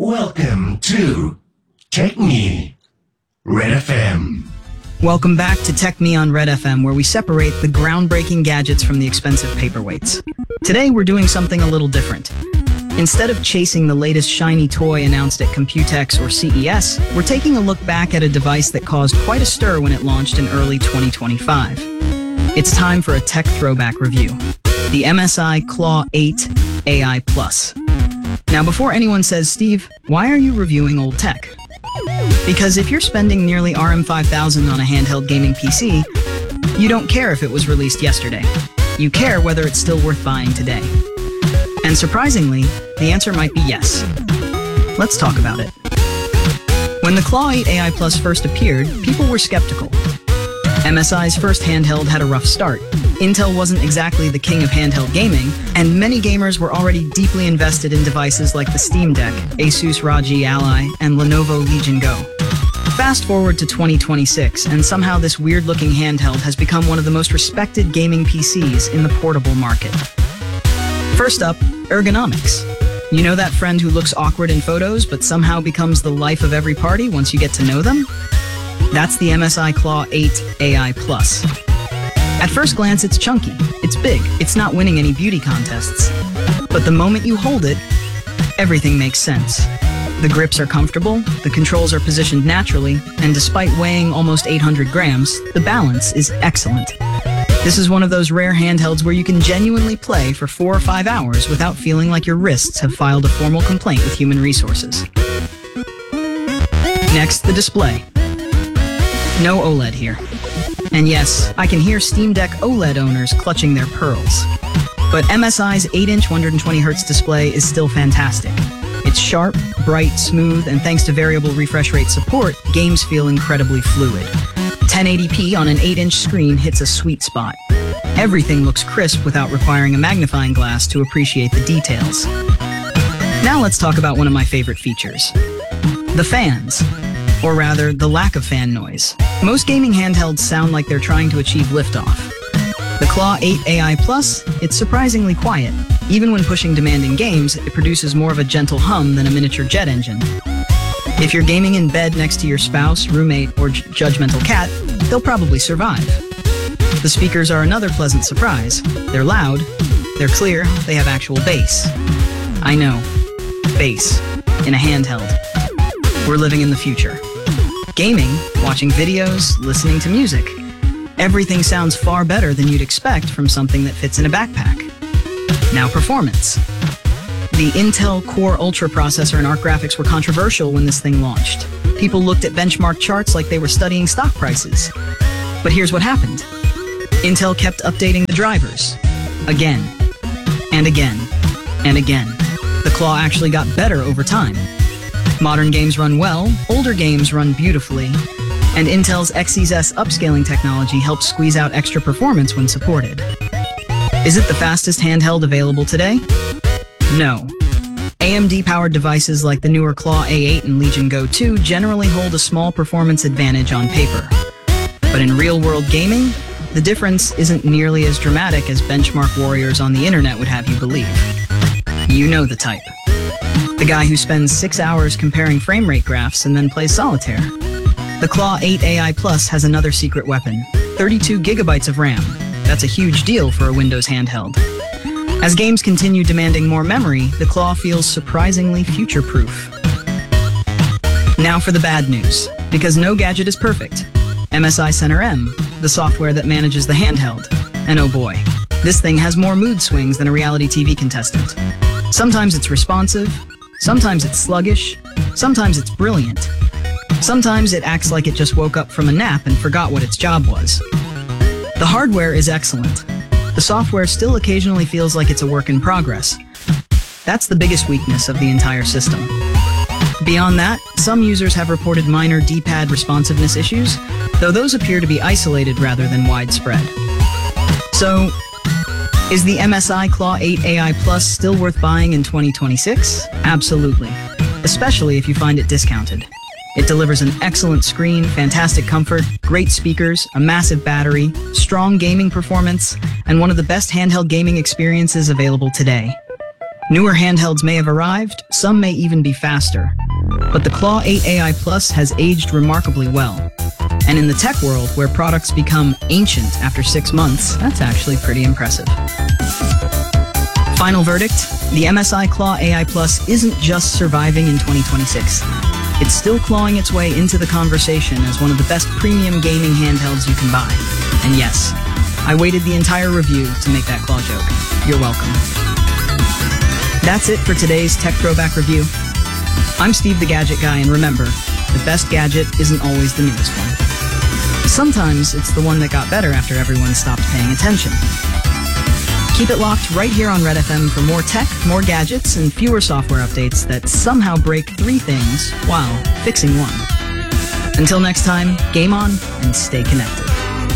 Welcome to Tech Me, Red FM. Welcome back to Tech Me on Red FM, where we separate the groundbreaking gadgets from the expensive paperweights. Today, we're doing something a little different. Instead of chasing the latest shiny toy announced at Computex or CES, we're taking a look back at a device that caused quite a stir when it launched in early 2025. It's time for a tech throwback review. The MSI Claw 8 AI Plus. Now, before anyone says, Steve, why are you reviewing old tech? Because if you're spending nearly RM5,000 on a handheld gaming PC, you don't care if it was released yesterday. You care whether it's still worth buying today. And surprisingly, the answer might be yes. Let's talk about it. When the Claw 8 AI Plus first appeared, people were skeptical. MSI's first handheld had a rough start. Intel wasn't exactly the king of handheld gaming, and many gamers were already deeply invested in devices like the Steam Deck, Asus ROG Ally, and Lenovo Legion Go. Fast forward to 2026, and somehow this weird-looking handheld has become one of the most respected gaming PCs in the portable market. First up, ergonomics. You know that friend who looks awkward in photos, but somehow becomes the life of every party once you get to know them? That's the MSI Claw 8 AI Plus. At first glance, it's chunky, it's big, it's not winning any beauty contests. But the moment you hold it, everything makes sense. The grips are comfortable, the controls are positioned naturally, and despite weighing almost 800 grams, the balance is excellent. This is one of those rare handhelds where you can genuinely play for 4 or 5 hours without feeling like your wrists have filed a formal complaint with human resources. Next, the display. No OLED here. And yes, I can hear Steam Deck OLED owners clutching their pearls. But MSI's 8-inch 120Hz display is still fantastic. It's sharp, bright, smooth, and thanks to variable refresh rate support, games feel incredibly fluid. 1080p on an 8-inch screen hits a sweet spot. Everything looks crisp without requiring a magnifying glass to appreciate the details. Now let's talk about one of my favorite features. The fans. Or rather, the lack of fan noise. Most gaming handhelds sound like they're trying to achieve liftoff. The Claw 8 AI Plus, it's surprisingly quiet. Even when pushing demanding games, it produces more of a gentle hum than a miniature jet engine. If you're gaming in bed next to your spouse, roommate, or judgmental cat, they'll probably survive. The speakers are another pleasant surprise. They're loud, they're clear, they have actual bass. I know, bass, in a handheld. We're living in the future. Gaming, watching videos, listening to music. Everything sounds far better than you'd expect from something that fits in a backpack. Now performance. The Intel Core Ultra processor and ARC graphics were controversial when this thing launched. People looked at benchmark charts like they were studying stock prices. But here's what happened. Intel kept updating the drivers. Again, and again, and again. The Claw actually got better over time. Modern games run well, older games run beautifully, and Intel's XeS upscaling technology helps squeeze out extra performance when supported. Is it the fastest handheld available today? No. AMD-powered devices like the newer Claw A8 and Legion Go 2 generally hold a small performance advantage on paper. But in real-world gaming, the difference isn't nearly as dramatic as benchmark warriors on the internet would have you believe. You know the type. The guy who spends 6 hours comparing frame rate graphs and then plays solitaire. The Claw 8 AI Plus has another secret weapon, 32 gigabytes of RAM. That's a huge deal for a Windows handheld. As games continue demanding more memory, the Claw feels surprisingly future-proof. Now for the bad news, because no gadget is perfect. MSI Center M, the software that manages the handheld. And oh boy, this thing has more mood swings than a reality TV contestant. Sometimes it's responsive, sometimes it's sluggish, sometimes it's brilliant. Sometimes it acts like it just woke up from a nap and forgot what its job was. The hardware is excellent. The software still occasionally feels like it's a work in progress. That's the biggest weakness of the entire system. Beyond that, some users have reported minor D-pad responsiveness issues, though those appear to be isolated rather than widespread. So, is the MSI Claw 8 AI Plus still worth buying in 2026? Absolutely, especially if you find it discounted. It delivers an excellent screen, fantastic comfort, great speakers, a massive battery, strong gaming performance, and one of the best handheld gaming experiences available today. Newer handhelds may have arrived, some may even be faster. But the Claw 8 AI Plus has aged remarkably well. And in the tech world, where products become ancient after 6 months, that's actually pretty impressive. Final verdict, the MSI Claw AI Plus isn't just surviving in 2026. It's still clawing its way into the conversation as one of the best premium gaming handhelds you can buy. And yes, I waited the entire review to make that claw joke. You're welcome. That's it for today's Tech Throwback Review. I'm Steve the Gadget Guy, and remember, the best gadget isn't always the newest one. Sometimes it's the one that got better after everyone stopped paying attention. Keep it locked right here on Red FM for more tech, more gadgets, and fewer software updates that somehow break 3 things while fixing 1. Until next time, game on and stay connected.